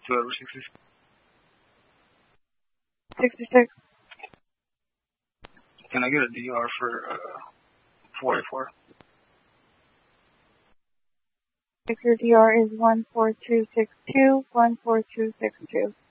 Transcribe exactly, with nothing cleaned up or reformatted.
to over sixty-six. sixty-six. Can I get a D R for uh, four eighty-four? Your D R is one four two six two, one four two six two.